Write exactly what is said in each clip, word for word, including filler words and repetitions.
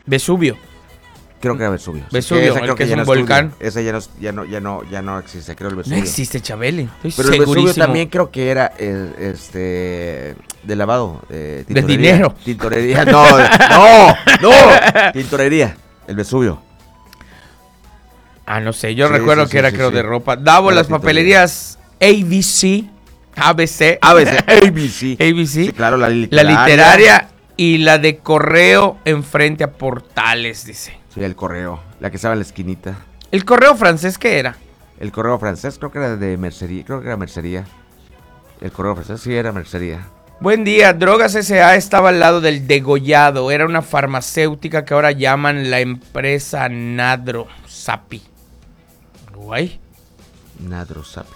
Vesubio. Creo que era Vesubio. Vesubio, esa el creo que, que es un no volcán. Esa ya no, ya no, ya no, ya no existe, creo el Vesubio. No existe, Chabeli. Estoy Pero el segurísimo. Vesubio también creo que era eh, este de lavado, eh, de dinero. Tintorería, no, no, no, tintorería, el Vesubio. Ah, no sé, yo Sí, recuerdo sí, que era sí, creo sí. de ropa. Davo, Era las tintorería. papelerías A B C, A B C, A B C, A B C. A B C, Sí, claro, la la literaria. literaria y la de correo enfrente a Portales, dice. Sí, el correo, la que estaba en la esquinita. ¿El correo francés qué era? El correo francés creo que era de mercería, creo que era mercería. El correo francés sí era mercería. Buen día, Drogas S A estaba al lado del Degollado. Era una farmacéutica que ahora llaman la empresa Nadro Sapi. Guay. Nadro Sapi.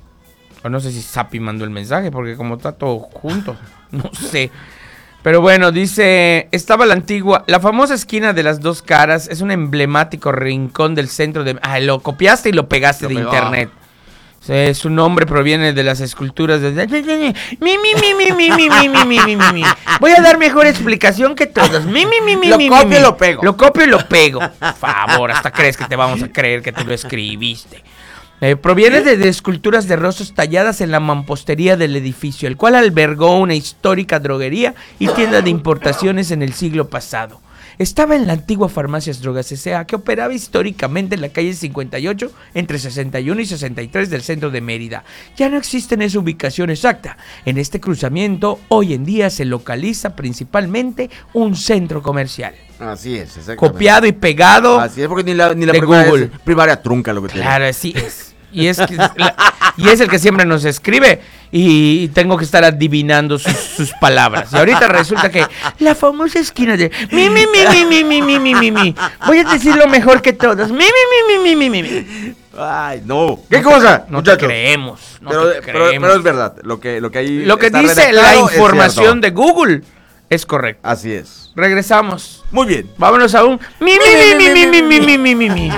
O no sé si Sapi mandó el mensaje, porque como está todo junto, no sé. Pero bueno, dice, estaba la antigua, la famosa esquina de las dos caras, es un emblemático rincón del centro de... Ah, lo copiaste y lo pegaste Lo de pegó. internet. Sí, su nombre proviene de las esculturas de... Mi, mi, mi, mi, mi, mi, mi, mi, mi, mi, mi. Voy a dar mejor explicación que todos. Mi, mi, mi, mi, Lo mi, copio mi, y mi. lo pego. Lo copio y lo pego. Por favor, hasta crees que te vamos a creer que tú lo escribiste. Eh, proviene de, de esculturas de rostros talladas en la mampostería del edificio, el cual albergó una histórica droguería y tienda de importaciones en el siglo pasado. Estaba en la antigua Farmacias Drogas S A, que operaba históricamente en la calle cincuenta y ocho, entre sesenta y uno y sesenta y tres del centro de Mérida. Ya no existe en esa ubicación exacta. En este cruzamiento, hoy en día se localiza principalmente un centro comercial. Así es, exactamente. Copiado y pegado. Así es, porque ni la, ni la de primaria, Google. es- primaria trunca lo que tiene. Claro, así es. Y es, que, la- y es el que siempre nos escribe y tengo que estar adivinando sus, sus palabras. Y ahorita resulta que la famosa esquina de mi, mi, mi, mi, mi, mi, mi, mi, mi, mi. Voy a decirlo mejor que todos. Mi, mi, mi, mi, mi, mi, mi, mi. Ay, no. ¿Qué No cosa? te- No te muchachos? creemos. No pero, te pero, creemos. pero es verdad. Lo que, lo que ahí Lo que está dice la redactado es información cierto. de Google es correcto. Así es. Regresamos. Muy bien. Vámonos a un mi, mi, mi, mi, mi, mi, mi, mi, mi, mi.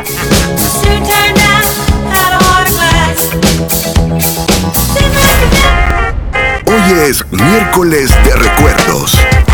Hoy es miércoles de recuerdos.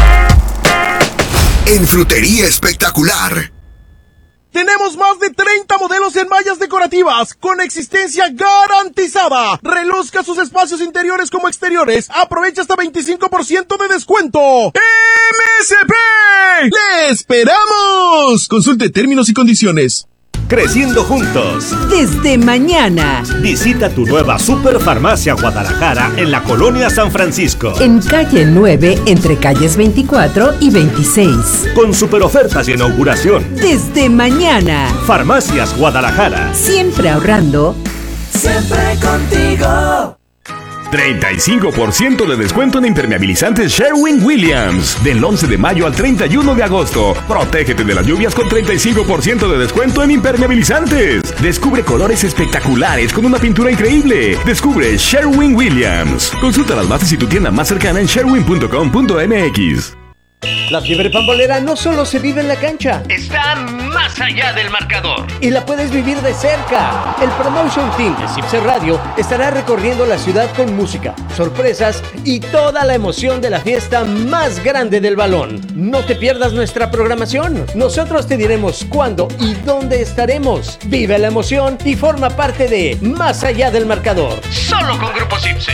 En Frutería Espectacular. Tenemos más de treinta modelos en mallas decorativas con existencia garantizada. Reluzca sus espacios interiores como exteriores. Aprovecha hasta veinticinco por ciento de descuento. ¡M S P! ¡Le esperamos! Consulte términos y condiciones. Creciendo juntos. Desde mañana, Visita tu nueva Superfarmacia Guadalajara en la Colonia San Francisco. en calle nueve, entre calles veinticuatro y veintiséis. Con super ofertas de inauguración. Desde mañana, Farmacias Guadalajara. siempre ahorrando. Siempre contigo. treinta y cinco por ciento de descuento en impermeabilizantes Sherwin-Williams. Del once de mayo al treinta y uno de agosto. Protégete de las lluvias con treinta y cinco por ciento de descuento en impermeabilizantes. Descubre colores espectaculares con una pintura increíble. Descubre Sherwin-Williams. Consulta las bases y tu tienda más cercana en sherwin punto com punto m x. La fiebre pambolera no solo se vive en la cancha, Está más allá del marcador. y la puedes vivir de cerca. El Promotion Team de Cipse Radio estará recorriendo la ciudad con música, sorpresas y toda la emoción de la fiesta más grande del balón. No te pierdas nuestra programación. Nosotros te diremos cuándo y dónde estaremos. Vive la emoción y forma parte de Más allá del marcador. Solo con Grupo Cipse.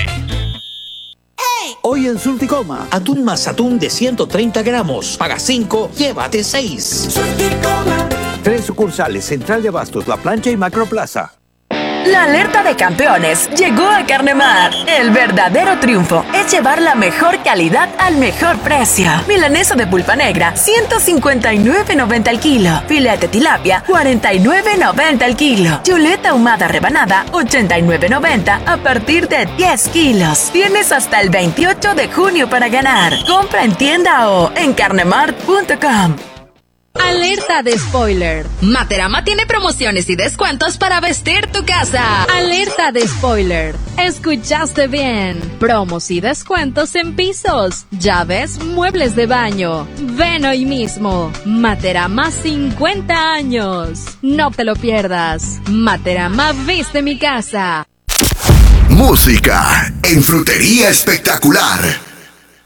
Hoy en Sulticoma, atún más atún de ciento treinta gramos. Paga cinco, llévate seis. Tres sucursales, Central de Abastos, La Plancha y Macroplaza. La alerta de campeones llegó a Carnemar. El verdadero triunfo es llevar la mejor calidad al mejor precio. Milanesa de pulpa negra, ciento cincuenta y nueve noventa el kilo. Filete tilapia, cuarenta y nueve noventa el kilo. Chuleta ahumada rebanada, ochenta y nueve noventa a partir de diez kilos. Tienes hasta el veintiocho de junio para ganar. Compra en tienda o en carnemart punto com. Alerta de spoiler. Materama tiene promociones y descuentos para vestir tu casa. Alerta de spoiler. Escuchaste bien. Promos y descuentos en pisos, llaves, muebles de baño. Ven hoy mismo. Materama cincuenta años. No te lo pierdas. Materama viste mi casa. Música en Frutería Espectacular.